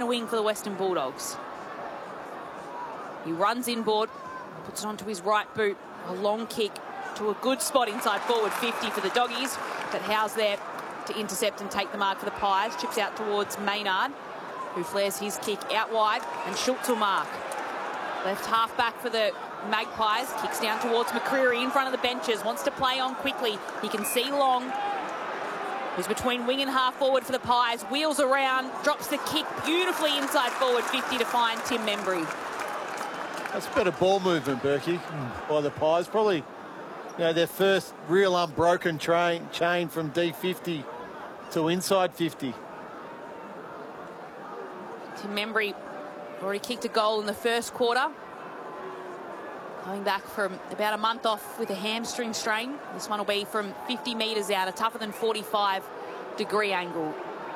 centre wing for the Western Bulldogs. He runs inboard, puts it onto his right boot. A long kick to a good spot inside forward 50 for the Doggies. But Howe's there to intercept and take the mark for the Pies. Chips out towards Maynard, who flares his kick out wide, and Schultz will mark. Left half back for the Magpies. Kicks down towards McCreery in front of the benches. Wants to play on quickly. He can see Long, who's between wing and half forward for the Pies. Wheels around, drops the kick beautifully inside forward 50 to find Tim Membry. That's better ball movement, Berkey, by the Pies. Probably, their first real unbroken chain from D50 to inside 50. Tim Membry already kicked a goal in the first quarter. Coming back from about a month off with a hamstring strain. This one will be from 50 metres out, a tougher than 45-degree angle.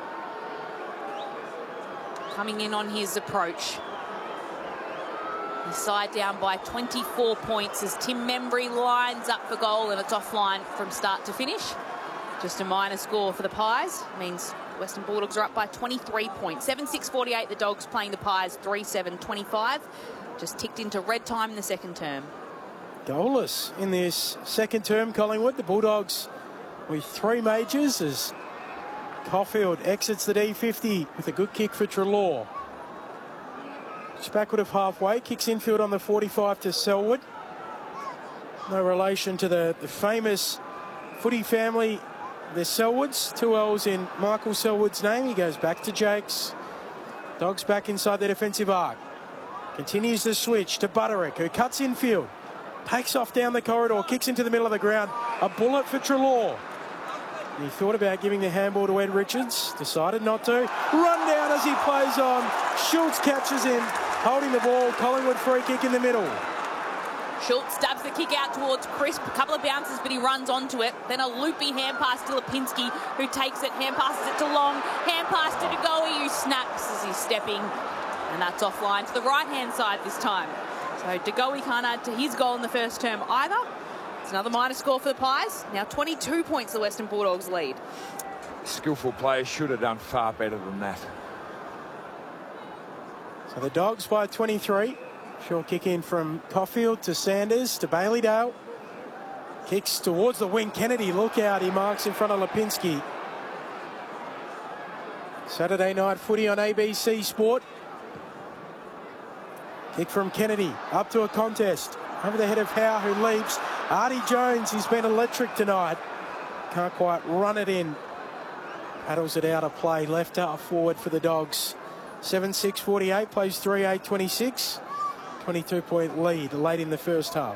Coming in on his approach. His side down by 24 points as Tim Membry lines up for goal, and it's offline from start to finish. Just a minor score for the Pies. Means Western Bulldogs are up by 23 points. 7-6-48, the Dogs playing the Pies 3-7-25. Just ticked into red time in the second term. Goalless in this second term, Collingwood. The Bulldogs with 3 majors as Caulfield exits the D50 with a good kick for Treloar. Just backward of halfway, kicks infield on the 45 to Selwood. No relation to the famous footy family, the Selwoods. 2 L's in Michael Selwood's name. He goes back to Jakes. Dogs back inside the defensive arc. Continues the switch to Butterick, who cuts infield. Takes off down the corridor, kicks into the middle of the ground. A bullet for Treloar. He thought about giving the handball to Ed Richards. Decided not to. Run down as he plays on. Schultz catches him. Holding the ball. Collingwood free kick in the middle. Schultz stabs the kick out towards Crisp. A couple of bounces, but he runs onto it. Then a loopy hand pass to Lipinski, who takes it. Hand passes it to Long. Hand pass to De Goey, who snaps as he's stepping. And that's offline to the right-hand side this time. So De Goey can't add to his goal in the first term either. It's another minor score for the Pies. Now 22 points the Western Bulldogs lead. Skillful players should have done far better than that. So the Dogs by 23. Short kick in from Caulfield to Sanders to Bailey-Dale. Kicks towards the wing. Kennedy, look out. He marks in front of Lipinski. Saturday night footy on ABC Sport. Kick from Kennedy. Up to a contest. Over the head of Howe, who leaps. Artie Jones, he's been electric tonight. Can't quite run it in. Paddles it out of play. Left half forward for the Dogs. 7-6-48, plays 3-8-26. 22-point lead late in the first half.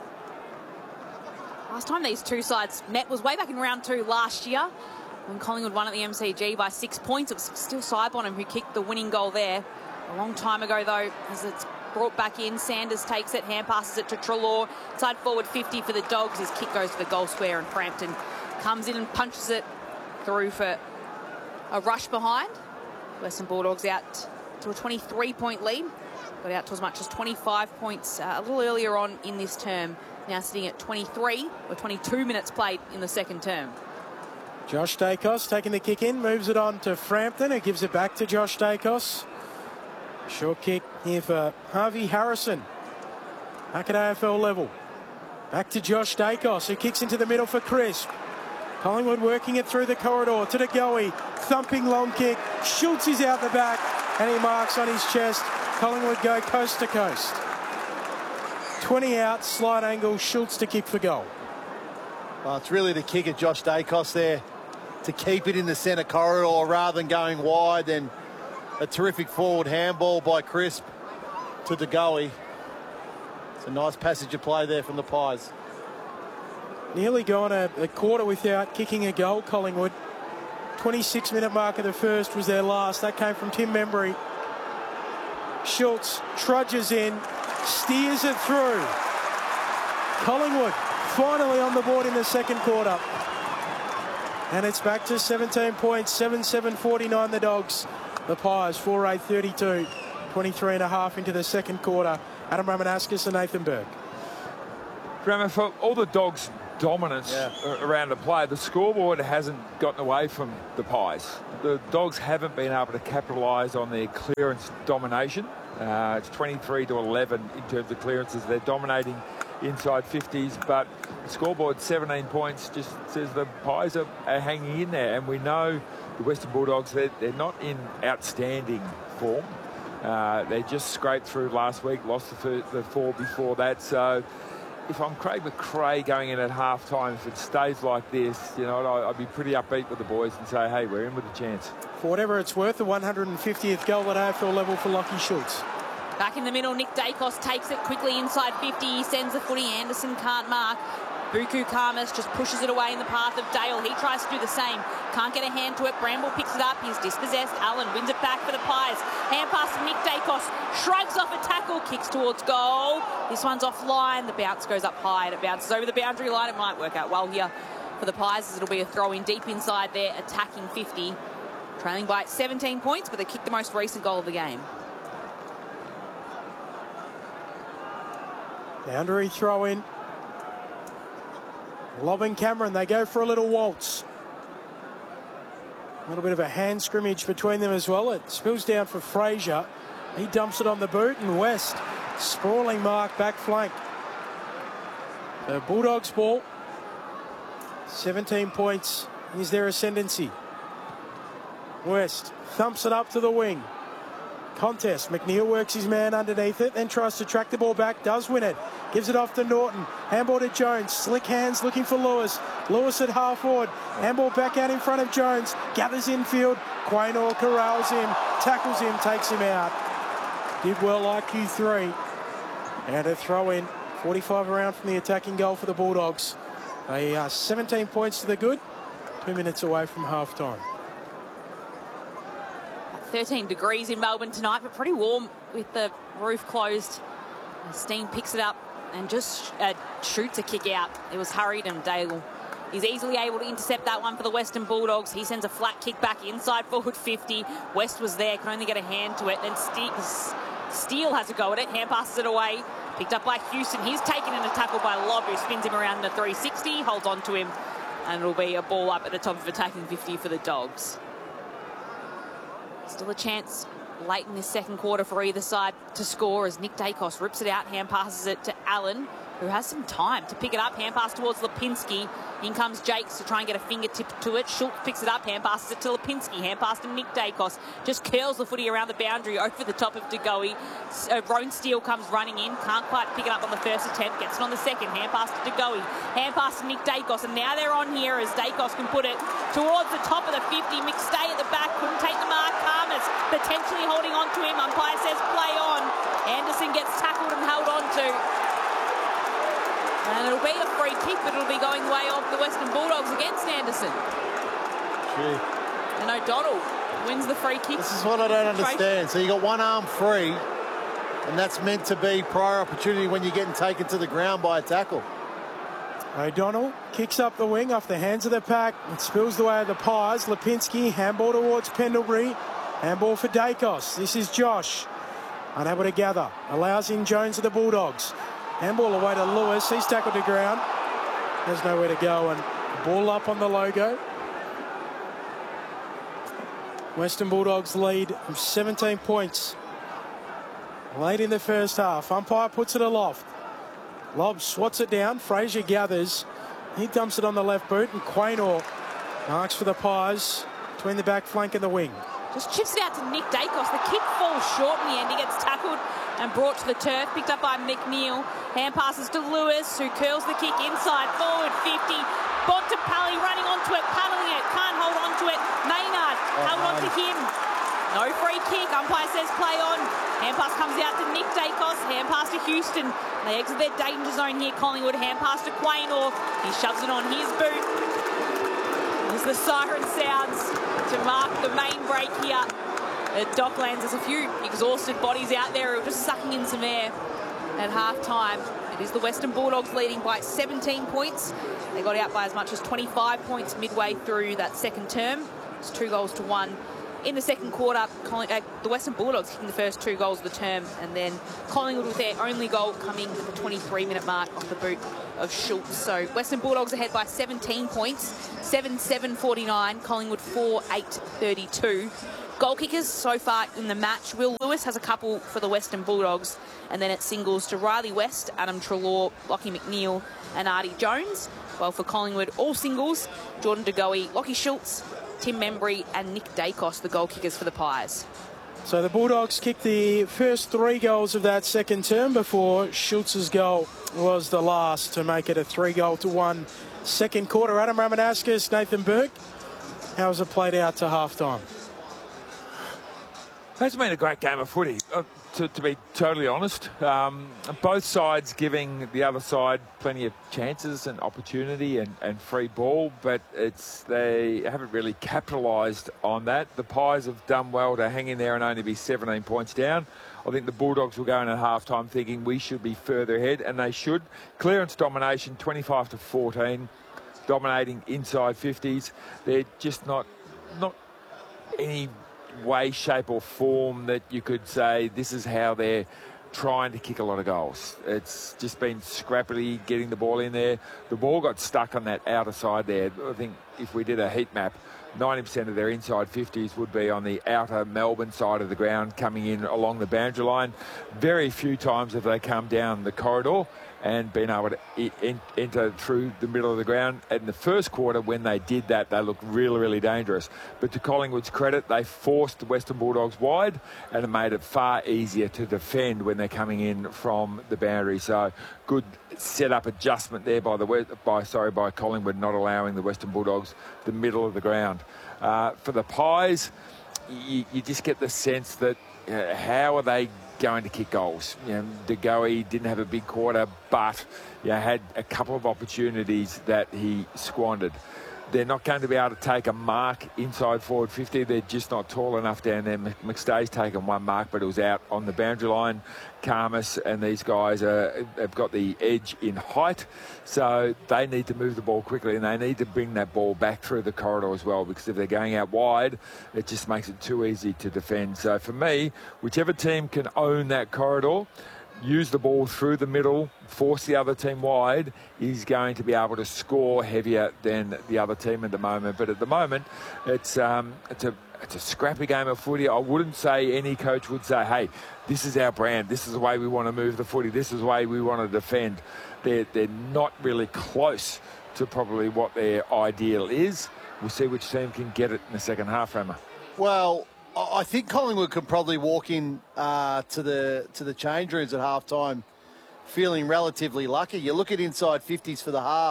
Last time these two sides met was way back in round 2 last year, when Collingwood won at the MCG by 6 points. It was still Sidebottom who kicked the winning goal there. A long time ago, though, as it's brought back in. Sanders takes it, hand passes it to Treloar. Side forward 50 for the Dogs. His kick goes to the goal square, and Frampton comes in and punches it through for a rush behind. Western Bulldogs out to a 23-point lead. Got out to as much as 25 points a little earlier on in this term. Now sitting at 23 or 22 minutes played in the second term. Josh Dacos taking the kick in, moves it on to Frampton, who gives it back to Josh Dacos. Short kick here for Harvey Harrison. Back at AFL level. Back to Josh Dacos, who kicks into the middle for Crisp. Collingwood working it through the corridor to De Goey. Thumping long kick. Schultz is out the back, and he marks on his chest. Collingwood go coast to coast. 20 out, slight angle, Schultz to kick for goal. Well, it's really the kick at Josh Dacos there to keep it in the centre corridor rather than going wide. Then a terrific forward handball by Crisp to De Goey. It's a nice passage of play there from the Pies. Nearly gone a quarter without kicking a goal, Collingwood. 26-minute mark of the first was their last. That came from Tim Membry. Schultz trudges in, steers it through. Collingwood finally on the board in the second quarter. And it's back to 17 points, 7-7-49 the Dogs. The Pies, 4-8-32, 23 and a half into the second quarter. Adam Ramanauskas and Nathan Burke. Remember, for all the Dogs dominance around the play. The scoreboard hasn't gotten away from the Pies. The Dogs haven't been able to capitalise on their clearance domination. It's 23-11 in terms of clearances. They're dominating inside 50s, but the scoreboard 17 points just says the Pies are hanging in there. And we know the Western Bulldogs, they're not in outstanding form. They just scraped through last week, lost the 4 before that. So if I'm Craig McRae going in at half-time, if it stays like this, you know, I'd be pretty upbeat with the boys and say, hey, we're in with a chance. For whatever it's worth, the 150th goal at AFL level for Lachie Schultz. Back in the middle, Nick Dacos takes it quickly inside 50. He sends the footy. Anderson can't mark. Buku Khamis just pushes it away in the path of Dale. He tries to do the same. Can't get a hand to it. Bramble picks it up. He's dispossessed. Allen wins it back for the Pies. Hand pass to Nick Dacos. Shrugs off a tackle. Kicks towards goal. This one's offline. The bounce goes up high and it bounces over the boundary line. It might work out well here for the Pies as it'll be a throw in deep inside there, attacking 50. Trailing by 17 points, but they kicked the most recent goal of the game. Boundary throw in. Lobbing Cameron, they go for a little waltz. A little bit of a hand scrimmage between them as well. It spills down for Fraser. He dumps it on the boot, and West sprawling mark back flank. The Bulldogs ball. 17 points is their ascendancy. West thumps it up to the wing. Contest. McNeil works his man underneath it, then tries to track the ball back, does win it. Gives it off to Norton. Handball to Jones. Slick hands looking for Lewis. Lewis at half forward. Handball back out in front of Jones. Gathers infield. Quaynor corrals him. Tackles him. Takes him out. Did well IQ3. And a throw in. 45 around from the attacking goal for the Bulldogs. They are 17 points to the good. 2 minutes away from half time. 13 degrees in Melbourne tonight, but pretty warm with the roof closed. Steen picks it up and just shoots a kick out. It was hurried and Dale is easily able to intercept that one for the Western Bulldogs. He sends a flat kick back inside forward 50. West was there, can only get a hand to it. Then Steele has a go at it, hand passes it away. Picked up by Houston. He's taken in a tackle by Lobb, who spins him around the 360, holds on to him, and it'll be a ball up at the top of attacking 50 for the Dogs. Still a chance late in this second quarter for either side to score as Nick Dacos rips it out, hand passes it to Allen, who has some time to pick it up. Hand pass towards Lipinski. In comes Jakes to try and get a fingertip to it. Schultz picks it up, hand passes it to Lipinski. Hand pass to Nick Dacos. Just curls the footy around the boundary over the top of DeGoey. Roan Steele comes running in. Can't quite pick it up on the first attempt. Gets it on the second. Hand pass to DeGoey. Hand pass to Nick Dacos. And now they're on here as Dacos can put it towards the top of the 50. McStay at the back. Couldn't take the mark. Khamis potentially holding on to him. Umpire says play on. Anderson gets tackled and held on to. And it'll be a free kick, but it'll be going the way of the Western Bulldogs against Anderson. Gee. And O'Donnell wins the free kick. This is what I don't understand. So you got one arm free, and that's meant to be prior opportunity when you're getting taken to the ground by a tackle. O'Donnell kicks up the wing off the hands of the pack. It spills the way of the Pies. Lipinski, handball towards Pendlebury. Handball for Dacos. This is Josh. Unable to gather. Allows in Jones of the Bulldogs. Handball away to Lewis. He's tackled to ground. There's nowhere to go, and ball up on the logo. Western Bulldogs lead from 17 points. Late in the first half. Umpire puts it aloft. Lobb swats it down. Fraser gathers. He dumps it on the left boot, and Quaynor marks for the Pies between the back flank and the wing. Just chips it out to Nick Dacos. The kick falls short in the end. He gets tackled and brought to the turf. Picked up by McNeil. Hand passes to Lewis, who curls the kick inside forward 50. Bontempelli running onto it, paddling it. Can't hold on to it. Maynard held on to him. No free kick. Umpire says play on. Hand pass comes out to Nick Dacos. Hand pass to Houston. They exit their danger zone here. Collingwood. Hand pass to Quaynor. He shoves it on his boot. As the siren sounds to mark the main break here at Docklands. There's a few exhausted bodies out there who are just sucking in some air at half-time. It is the Western Bulldogs leading by 17 points. They got out by as much as 25 points midway through that second term. It's 2-1 in the second quarter. The Western Bulldogs kicking the first 2 goals of the term, and then Collingwood with their only goal coming at the 23-minute mark off the boot of Schultz. So Western Bulldogs ahead by 17 points, 7-7-49, Collingwood 4-8-32. Goal kickers so far in the match. Will Lewis has a couple for the Western Bulldogs, and then it singles to Riley West, Adam Treloar, Lockie McNeil and Artie Jones. While for Collingwood, all singles, Jordan De Goey, Lockie Schultz, Tim Membry and Nick Dacos, the goal kickers for the Pies. So the Bulldogs kicked the first 3 goals of that second term before Schultz's goal was the last to make it a 3-1 second quarter. Adam Ramanauskas, Nathan Burke, how's it played out to half-time? It's been a great game of footy, to be totally honest. Both sides giving the other side plenty of chances and opportunity and free ball, but they haven't really capitalised on that. The Pies have done well to hang in there and only be 17 points down. I think the Bulldogs will go in at half-time thinking we should be further ahead, and they should. Clearance domination, 25-14, dominating inside 50s. They're just not any way, shape or form that you could say this is how they're trying to kick a lot of goals. It's just been scrappily getting the ball in there. The ball got stuck on that outer side there. I think if we did a heat map, 90% of their inside 50s would be on the outer Melbourne side of the ground coming in along the boundary line. Very few times have they come down the corridor and been able to enter through the middle of the ground. In the first quarter, when they did that, they looked really, really dangerous. But to Collingwood's credit, they forced the Western Bulldogs wide and it made it far easier to defend when they're coming in from the boundary. So good set-up adjustment there by Collingwood, not allowing the Western Bulldogs the middle of the ground. For the Pies, you just get the sense that how are they going to kick goals? De Goey didn't have a big quarter, but had a couple of opportunities that he squandered. They're not going to be able to take a mark inside forward 50. They're just not tall enough down there. McStay's taken one mark, but it was out on the boundary line. Karmas and these guys have got the edge in height, so they need to move the ball quickly and they need to bring that ball back through the corridor as well, because if they're going out wide, it just makes it too easy to defend. So for me, whichever team can own that corridor, use the ball through the middle, force the other team wide, is going to be able to score heavier than the other team at the moment. But at the moment, it's a scrappy game of footy. I wouldn't say any coach would say, hey, this is our brand. This is the way we want to move the footy. This is the way we want to defend. They're not really close to probably what their ideal is. We'll see which team can get it in the second half, Rama. Well, I think Collingwood could probably walk in to the change rooms at halftime feeling relatively lucky. You look at inside 50s for the half,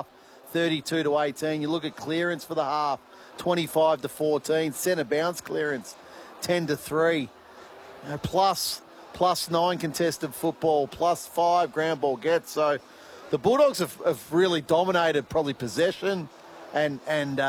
32-18. You look at clearance for the half, 25-14. Centre bounce clearance, 10-3. Plus 9 contested football, plus 5 ground ball gets. So the Bulldogs have really dominated probably possession and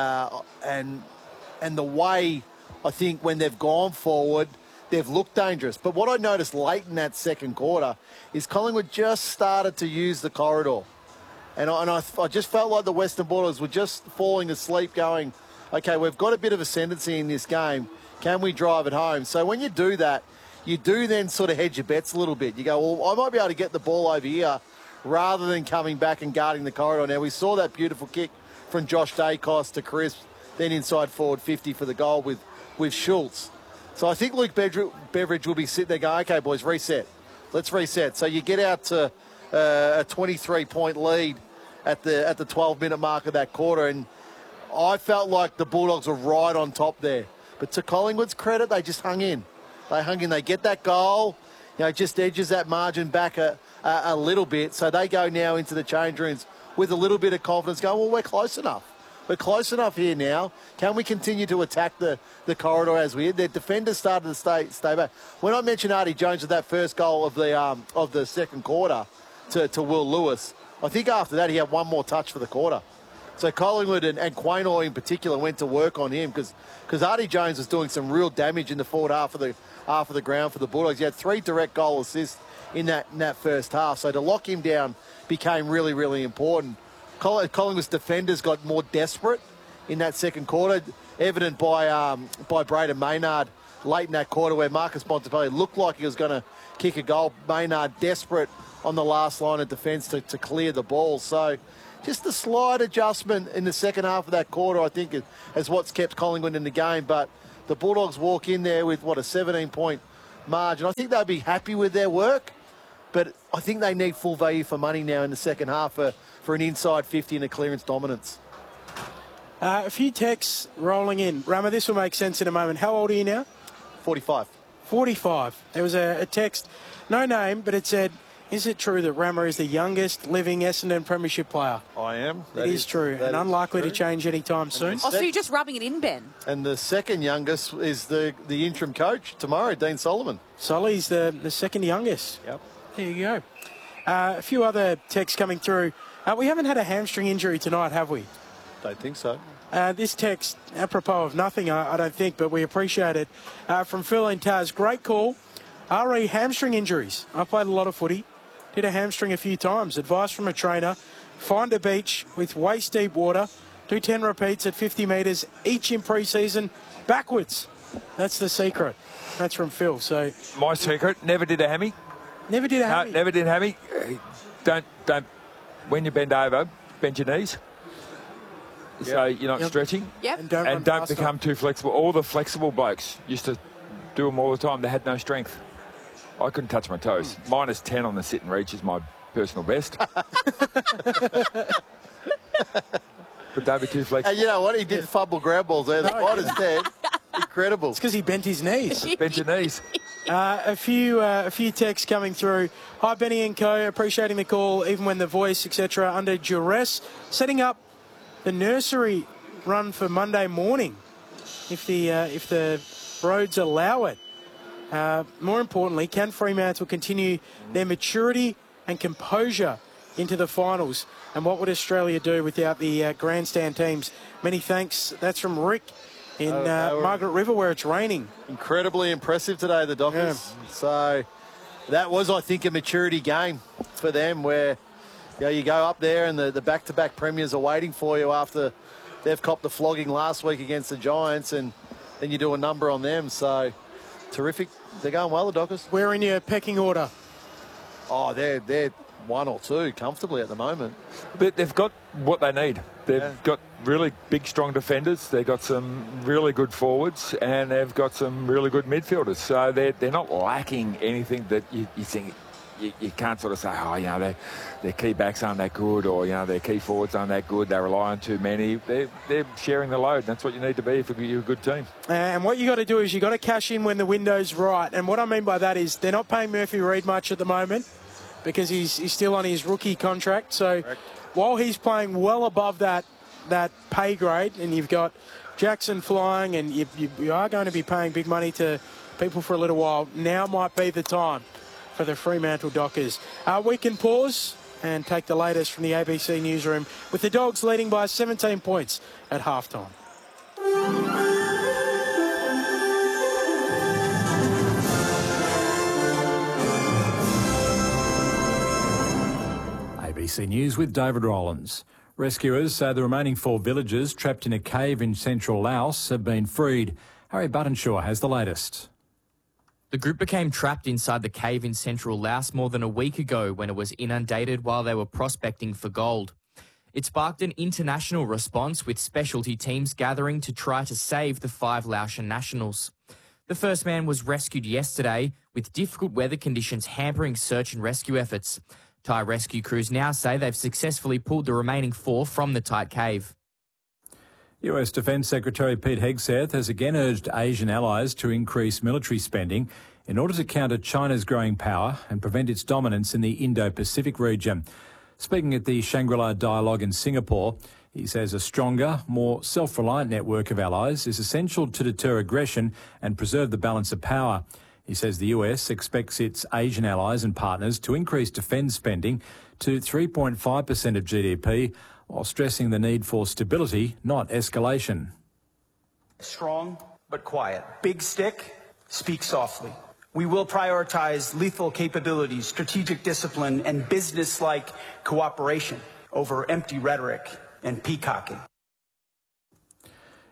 the way. I think when they've gone forward, they've looked dangerous. But what I noticed late in that second quarter is Collingwood just started to use the corridor. And I just felt like the Western Bulldogs were just falling asleep going, okay, we've got a bit of ascendancy in this game. Can we drive it home? So when you do that, you do then sort of hedge your bets a little bit. You go, well, I might be able to get the ball over here rather than coming back and guarding the corridor. Now, we saw that beautiful kick from Josh Dacos to Crisp, then inside forward 50 for the goal with Schultz. So I think Luke Beveridge will be sitting there going, okay, boys, reset. Let's reset. So you get out to a 23-point lead at the 12-minute mark of that quarter, and I felt like the Bulldogs were right on top there. But to Collingwood's credit, they just hung in. They hung in. They get that goal, just edges that margin back a little bit. So they go now into the change rooms with a little bit of confidence going, well, we're close enough. We're close enough here now. Can we continue to attack the corridor as we did? Their defenders started to stay back. When I mentioned Artie Jones with that first goal of the second quarter to Will Lewis, I think after that he had one more touch for the quarter. So Collingwood and Quaynor in particular went to work on him because Artie Jones was doing some real damage in the forward half of the ground for the Bulldogs. He had 3 direct goal assists in that first half. So to lock him down became really, really important. Collingwood's defenders got more desperate in that second quarter, evident by Braden Maynard late in that quarter where Marcus Bontempelli looked like he was going to kick a goal. Maynard desperate on the last line of defence to clear the ball. So just a slight adjustment in the second half of that quarter, I think, is what's kept Collingwood in the game. But the Bulldogs walk in there with, a 17-point margin. I think they'll be happy with their work, but I think they need full value for money now in the second half for an inside 50 and a clearance dominance. A few texts rolling in. Rama, this will make sense in a moment. How old are you now? 45. 45. There was a text, no name, but it said, is it true that Rama is the youngest living Essendon Premiership player? I am. It is true, and unlikely to change anytime soon. Oh, so you're just rubbing it in, Ben? And the second youngest is the interim coach tomorrow, Dean Solomon. Solly's the second youngest. Yep. There you go. A few other texts coming through. We haven't had a hamstring injury tonight, have we? Don't think so. This text, apropos of nothing, I don't think, but we appreciate it. From Phil and Taz, great call. RE hamstring injuries. I played a lot of footy. Did a hamstring a few times. Advice from a trainer, find a beach with waist-deep water, do 10 repeats at 50 metres, each in pre-season, backwards. That's the secret. That's from Phil. So my secret, never did a hammy. Never did a hammy? No, never did a hammy. Don't, when you bend over, bend your knees. Yep. So you're not stretching. Yep. And don't become too flexible. All the flexible blokes used to do them all the time. They had no strength. I couldn't touch my toes. Minus 10 on the sit and reach is my personal best. But don't be too flexible. And you know what? He did fumble ground balls there. The fight is dead. Incredible. It's because he bent his knees. Bent your knees. A few texts coming through. Hi, Benny and Co. Appreciating the call, even when the voice, etc., under duress. Setting up the nursery run for Monday morning, if the roads allow it. More importantly, can Fremantle continue their maturity and composure into the finals? And what would Australia do without the grandstand teams? Many thanks. That's from Rick in Margaret River, where it's raining. Incredibly impressive today, the Dockers. Yeah. So that was, I think, a maturity game for them, where you go up there and the back-to-back premiers are waiting for you after they've copped the flogging last week against the Giants, and then you do a number on them. So terrific. They're going well, the Dockers. Where in your pecking order? Oh, they're 1 or 2 comfortably at the moment. But they've got what they need. They've got really big, strong defenders. They've got some really good forwards, and they've got some really good midfielders. So they're not lacking anything that you think. You can't sort of say, their key backs aren't that good, or, their key forwards aren't that good. They rely on too many. They're sharing the load. That's what you need to be if you're a good team. And what you got to do is you got to cash in when the window's right. And what I mean by that is they're not paying Murphy Reid much at the moment because he's still on his rookie contract. So while he's playing well above that pay grade, and you've got Jackson flying, and you are going to be paying big money to people for a little while, now might be the time for the Fremantle Dockers. We can pause and take the latest from the ABC newsroom, with the Dogs leading by 17 points at halftime. ABC News with David Rollins. Rescuers say the remaining 4 villagers trapped in a cave in central Laos have been freed. Harry Buttonshaw has the latest. The group became trapped inside the cave in central Laos more than a week ago when it was inundated while they were prospecting for gold. It sparked an international response, with specialty teams gathering to try to save the 5 Laotian nationals. The first man was rescued yesterday, with difficult weather conditions hampering search and rescue efforts. Thai rescue crews now say they've successfully pulled the remaining 4 from the tight cave. US Defence Secretary Pete Hegseth has again urged Asian allies to increase military spending in order to counter China's growing power and prevent its dominance in the Indo-Pacific region. Speaking at the Shangri-La Dialogue in Singapore, he says a stronger, more self-reliant network of allies is essential to deter aggression and preserve the balance of power. He says the US expects its Asian allies and partners to increase defence spending to 3.5% of GDP, while stressing the need for stability, not escalation. Strong but quiet. Big stick, speak softly. We will prioritise lethal capabilities, strategic discipline, and business-like cooperation over empty rhetoric and peacocking.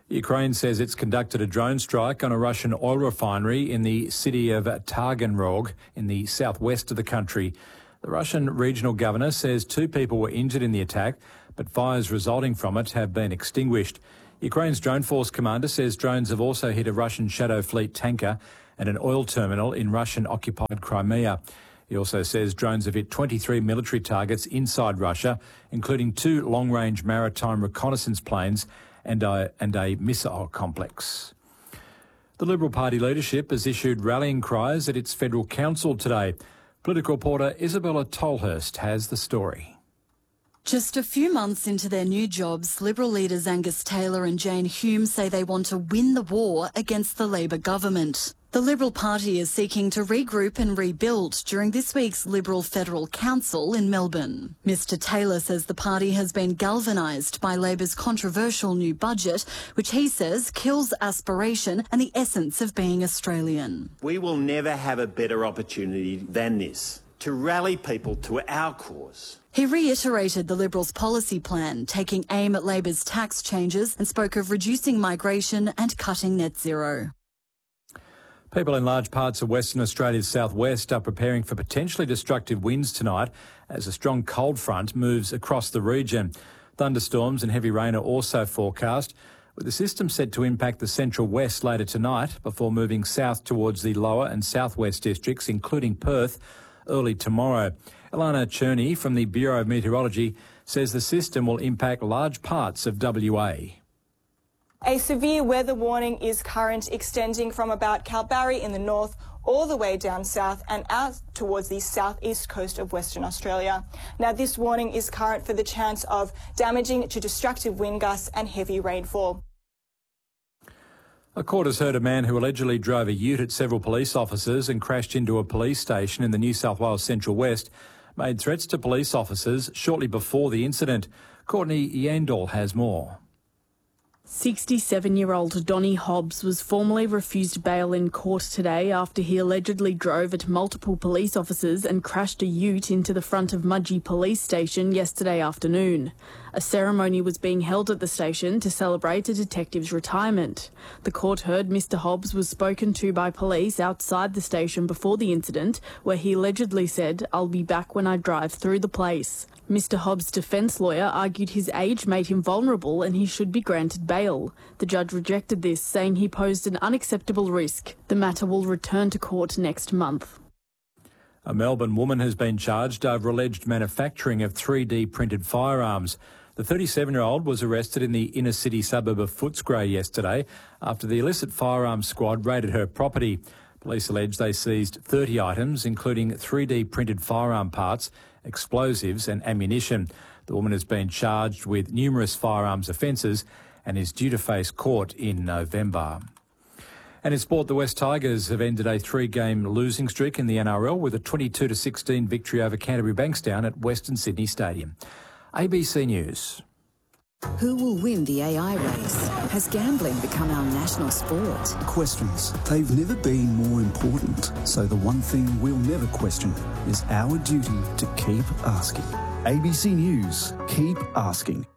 Ukraine says it's conducted a drone strike on a Russian oil refinery in the city of Taganrog in the southwest of the country. The Russian regional governor says 2 people were injured in the attack, but fires resulting from it have been extinguished. Ukraine's drone force commander says drones have also hit a Russian Shadow Fleet tanker and an oil terminal in Russian-occupied Crimea. He also says drones have hit 23 military targets inside Russia, including 2 long-range maritime reconnaissance planes and a missile complex. The Liberal Party leadership has issued rallying cries at its federal council today. Political reporter Isabella Tolhurst has the story. Just a few months into their new jobs, Liberal leaders Angus Taylor and Jane Hume say they want to win the war against the Labor government. The Liberal Party is seeking to regroup and rebuild during this week's Liberal Federal Council in Melbourne. Mr Taylor says the party has been galvanised by Labor's controversial new budget, which he says kills aspiration and the essence of being Australian. We will never have a better opportunity than this to rally people to our cause. He reiterated the Liberals' policy plan, taking aim at Labor's tax changes, and spoke of reducing migration and cutting net zero. People in large parts of Western Australia's southwest are preparing for potentially destructive winds tonight as a strong cold front moves across the region. Thunderstorms and heavy rain are also forecast, with the system said to impact the central west later tonight before moving south towards the lower and southwest districts, including Perth, early tomorrow. Ilana Cherney from the Bureau of Meteorology says the system will impact large parts of WA. A severe weather warning is current, extending from about Kalbarri in the north all the way down south and out towards the southeast coast of Western Australia. Now, this warning is current for the chance of damaging to destructive wind gusts and heavy rainfall. A court has heard a man who allegedly drove a ute at several police officers and crashed into a police station in the New South Wales Central West made threats to police officers shortly before the incident. Courtney Yandall has more. 67-year-old Donny Hobbs was formally refused bail in court today after he allegedly drove at multiple police officers and crashed a ute into the front of Mudgee Police Station yesterday afternoon. A ceremony was being held at the station to celebrate a detective's retirement. The court heard Mr Hobbs was spoken to by police outside the station before the incident, where he allegedly said, "I'll be back when I drive through the place." Mr Hobbs' defence lawyer argued his age made him vulnerable and he should be granted bail. The judge rejected this, saying he posed an unacceptable risk. The matter will return to court next month. A Melbourne woman has been charged over alleged manufacturing of 3D printed firearms. The 37-year-old was arrested in the inner city suburb of Footscray yesterday after the illicit firearms squad raided her property. Police allege they seized 30 items, including 3D printed firearm parts, explosives and ammunition. The woman has been charged with numerous firearms offences and is due to face court in November. And in sport, the West Tigers have ended a 3-game losing streak in the NRL with a 22-16 victory over Canterbury Bankstown at Western Sydney Stadium. ABC News. Who will win the AI race? Has gambling become our national sport? Questions. They've never been more important. So the one thing we'll never question is our duty to keep asking. ABC News. Keep asking.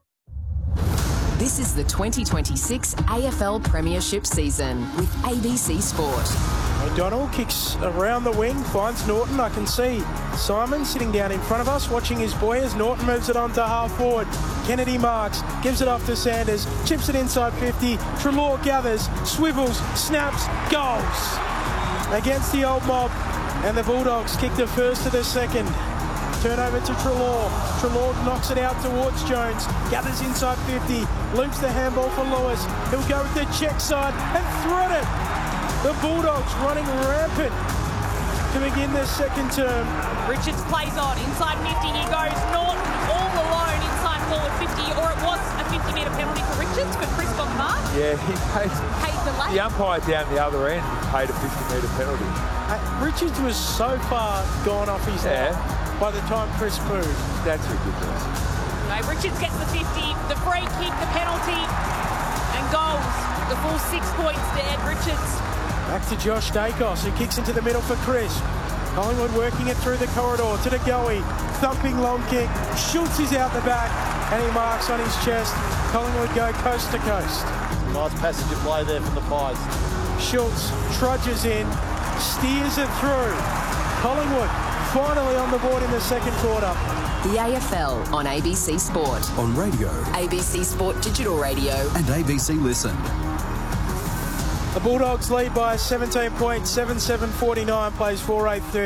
This is the 2026 AFL Premiership season with ABC Sport. O'Donnell kicks around the wing, finds Norton. I can see Simon sitting down in front of us, watching his boy as Norton moves it on to half forward. Kennedy marks, gives it off to Sanders, chips it inside 50. Treloar gathers, swivels, snaps, goals against the old mob. And the Bulldogs kick the first to the second. Turnover to Treloar. Treloar knocks it out towards Jones. Gathers inside 50. Loops the handball for Lewis. He'll go with the check side and thread it. The Bulldogs running rampant to begin their second term. Richards plays on. Inside 50 he goes. Norton all alone inside forward 50. Or it was a 50-metre penalty for Richards, but Chris got the mark. Yeah, he paid the late. The umpire down the other end paid a 50-metre penalty. Richards was so far gone off his line by the time Chris moved. That's ridiculous. No, Richards gets the 50, the free kick, the penalty, and goals. The full 6 points to Ed Richards. Back to Josh Dacos, who kicks into the middle for Chris. Collingwood working it through the corridor to De Goey. Thumping long kick. Schultz is out the back, and he marks on his chest. Collingwood go coast to coast. Nice passage of play there from the Pies. Schultz trudges in, steers it through. Collingwood finally on the board in the second quarter. The AFL on ABC Sport. On radio. ABC Sport Digital Radio. And ABC Listen. The Bulldogs lead by 17 points, 7-7-49, plays 4-8-30.